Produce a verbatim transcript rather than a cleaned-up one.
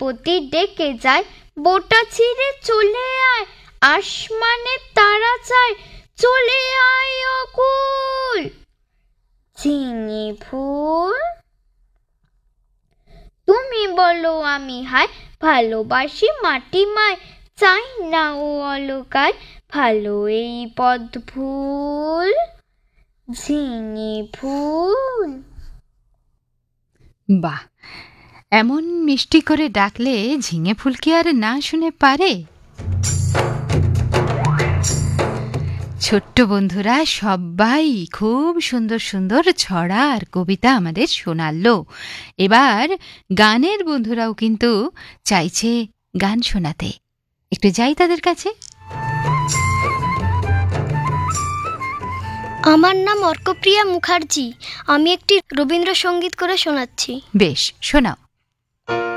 প্রজাপতি ডেকে যায়, বোটা ছিঁড়ে চলে আয়, আসমানে তারা চায়, চলে আয় অকুল। ঝিঙে ফুল তুমি বলো আমি হায়, ভালোবাসি মাটি মায়, চাই না ও অলকায়, ভালো এই পদ্ম ফুল। ঝিঙে ফুল। বাহ, এমন মিষ্টি করে ডাকলে ঝিঙে ফুল কি আর না শুনে পারে? ছোট্ট বন্ধুরা সবাই খুব সুন্দর সুন্দর ছড়া আর কবিতা আমাদের শোনালো। এবার গানের বন্ধুরাও কিন্তু চাইছে গান শোনাতে। একটু যাই তাদের কাছে। আমার নাম অর্কপ্রিয়া মুখার্জি, আমি একটি রবীন্দ্রসঙ্গীত করে শোনাচ্ছি। বেশ, শোনাও।